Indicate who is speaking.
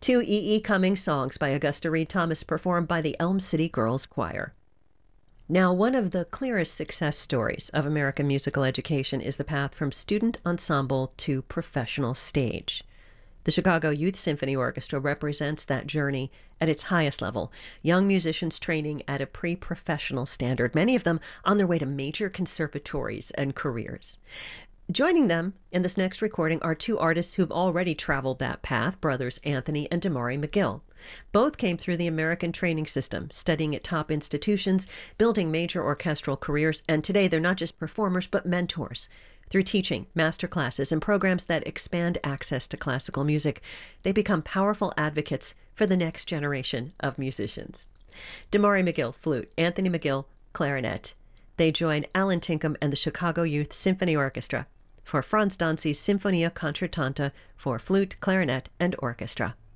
Speaker 1: Two E. E. Cummings songs by Augusta Reed Thomas performed by the Elm City Girls Choir. Now, one of the clearest success stories of American musical education is the path from student ensemble to professional stage. The Chicago Youth Symphony Orchestra represents that journey at its highest level, young musicians training at a pre-professional standard, many of them on their way to major conservatories and careers. Joining them in this next recording are two artists who've already traveled that path, brothers Anthony and Damari McGill. Both came through the American training system, studying at top institutions, building major orchestral careers, and today they're not just performers, but mentors. Through teaching, master classes, and programs that expand access to classical music, they become powerful advocates for the next generation of musicians. Damari McGill, flute, Anthony McGill, clarinet. They join Alan Tinkham and the Chicago Youth Symphony Orchestra for Franz Danzi's Sinfonia Concertante for flute, clarinet, and orchestra.